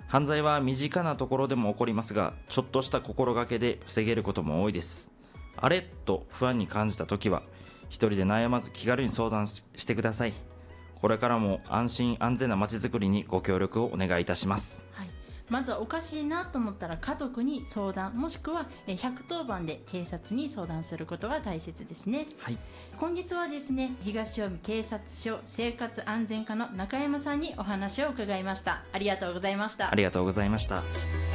犯罪は身近なところでも起こりますが、ちょっとした心がけで防げることも多いです。あれと不安に感じたときは、一人で悩まず気軽に相談してください。これからも安心安全な街づくりにご協力をお願いいたします。 はい、まずはおかしいなと思ったら家族に相談、もしくは110番で警察に相談することが大切ですね。 はい、 本日はですね、東近江警察署生活安全課の中山さんにお話を伺いました。ありがとうございました。 ありがとうございました。